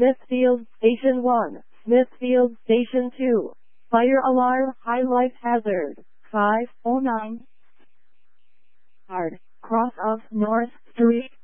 Smithfield Station 1, Smithfield Station 2. Fire alarm, high life hazard, 509. Hard, cross of North Street.